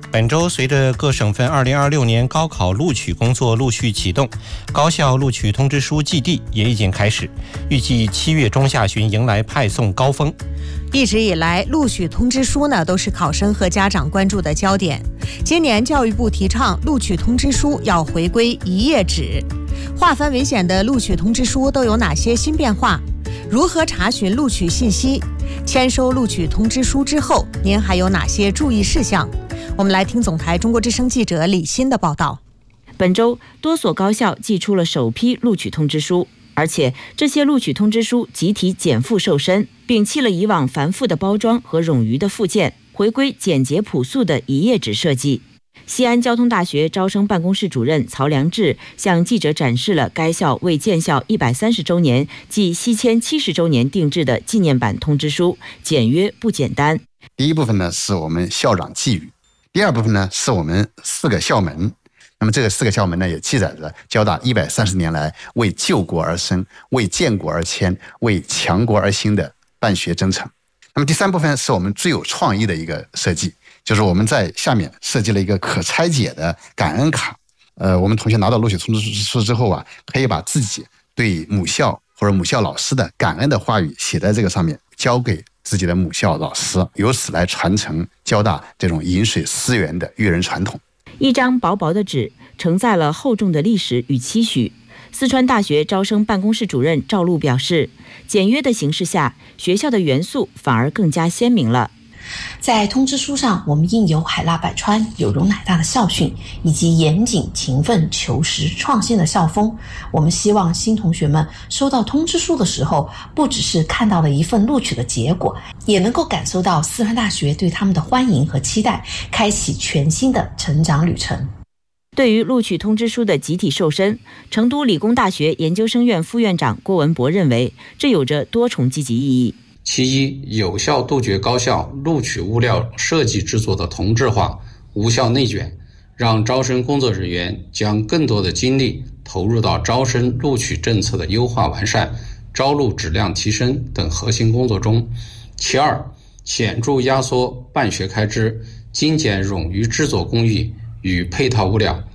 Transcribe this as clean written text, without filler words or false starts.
本周随着各省份2026年高考录取工作陆续启动，高校录取通知书寄递也已经开始，预计7月中下旬迎来派送高峰。 一直以来，录取通知书呢都是考生和家长关注的焦点。今年教育部提倡录取通知书要回归一页纸。划分为险的录取通知书都有哪些新变化？如何查询录取信息？签收录取通知书之后，您还有哪些注意事项？我们来听总台中国之声记者李欣的报道。 本周，多所高校寄出了首批录取通知书，而且这些录取通知书集体减负瘦身，摒弃了以往繁复的包装和冗余的附件，回归简洁朴素的一页纸设计。西安交通大学招生办公室主任曹良志向记者展示了该校为建校130周年暨西迁70周年定制的纪念版通知书，简约不简单。 第一部分呢是我们校长寄语，第二部分呢是我们4个校门。那么这个4个校门呢，也记载着交大130年来为救国而生、为建国而迁、为强国而兴的办学征程。那么第三部分是我们最有创意的一个设计，就是我们在下面设计了一个可拆解的感恩卡。我们同学拿到录取通知书之后啊，可以把自己对母校或者母校老师的感恩的话语写在这个上面，交给自己的母校老师，由此来传承交大这种饮水思源的育人传统。 一张薄薄的纸承载了厚重的历史与期许。四川大学招生办公室主任赵璐表示，简约的形式下，学校的元素反而更加鲜明了。 在通知书上，我们印有海纳百川、有容乃大的校训，以及严谨、勤奋、求实、创新的校风。我们希望新同学们收到通知书的时候，不只是看到了一份录取的结果，也能够感受到四川大学对他们的欢迎和期待，开启全新的成长旅程。 对于录取通知书的集体瘦身，成都理工大学研究生院副院长郭文博认为，这有着多重积极意义。 其一，有效杜绝高校录取物料设计制作的同质化、无效内卷，让招生工作人员将更多的精力投入到招生录取政策的优化完善、招录质量提升等核心工作中。其二，显著压缩办学开支，精简冗余制作工艺与配套物料，